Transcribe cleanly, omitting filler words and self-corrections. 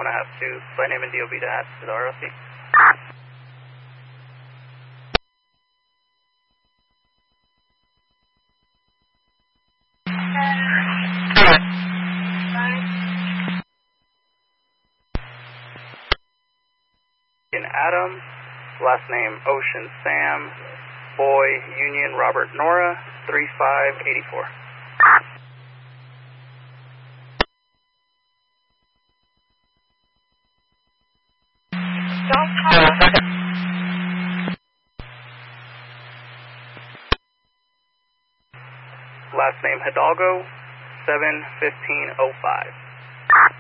want to have to by name and DOB to add to the RLC. In Adam, last name Ocean Sam, Boy Union Robert Nora, 3584. Last name Hidalgo, 71505.